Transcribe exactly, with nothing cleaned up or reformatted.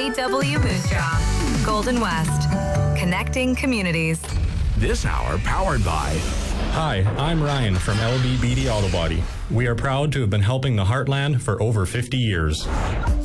B W Moose Jaw. Golden West. Connecting communities. This hour powered by... Hi, I'm Ryan from L B Beatty Auto Body. We are proud to have been helping the Heartland for over fifty years.